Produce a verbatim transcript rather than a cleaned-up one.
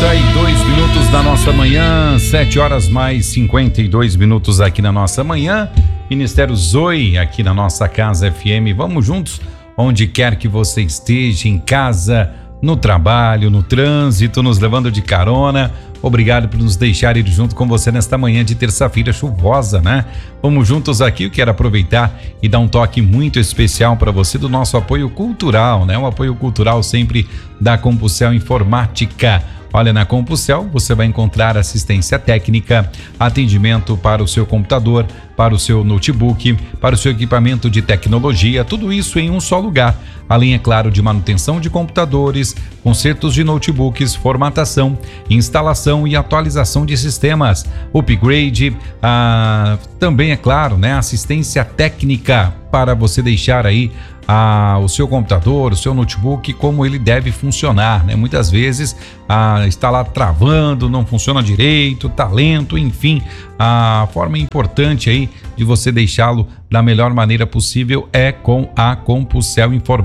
cinquenta e dois minutos da nossa manhã, sete horas mais cinquenta e dois minutos aqui na nossa manhã. Ministério Zoe aqui na nossa Casa F M. Vamos juntos, onde quer que você esteja, em casa, no trabalho, no trânsito, nos levando de carona. Obrigado por nos deixar ir junto com você nesta manhã de terça-feira chuvosa, né? Vamos juntos aqui. Eu quero aproveitar e dar um toque muito especial para você do nosso apoio cultural, né? Um apoio cultural sempre da Compulsel Informática. Olha, na Compulsel você vai encontrar assistência técnica, atendimento para o seu computador, para o seu notebook, para o seu equipamento de tecnologia, tudo isso em um só lugar. Além, é claro, de manutenção de computadores, consertos de notebooks, formatação, instalação e atualização de sistemas, upgrade, ah, também, é claro, né, assistência técnica para você deixar aí Ah, o seu computador, o seu notebook, como ele deve funcionar, né? Muitas vezes ah, está lá travando, não funciona direito, tá lento, enfim, a forma importante aí de você deixá-lo da melhor maneira possível é com a Compulsel Informática.